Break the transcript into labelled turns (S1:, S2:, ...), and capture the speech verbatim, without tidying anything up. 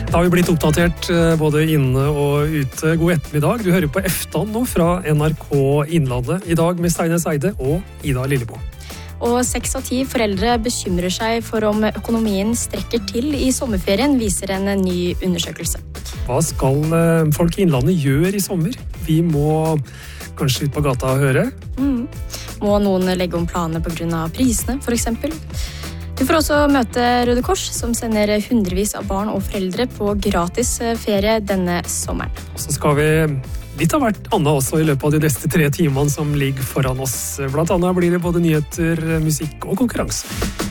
S1: Da har vi blitt oppdatert både inne og ute. God ettermiddag. Du hører på Eftan nå fra N R K Innlandet. I dag med Steine Seide og Ida Lillebo.
S2: Og seks av ti foreldre bekymrer seg for om økonomien strekker til i sommerferien, viser en ny undersøkelse.
S1: Hva skal folk i Innlandet gjøre i sommer? Vi må kanskje ut på gata og høre.
S2: Mm. Må noen legge om planene på grunn av prisene, for eksempel? Du får også møte Røde Kors, som sender hundrevis av barn og foreldre på gratis ferie denne sommeren.
S1: Og så skal vi litt av hvert annet også i løpet av de neste tre timene som ligger foran oss. Blant annet blir det både nyheter, musikk og konkurranse.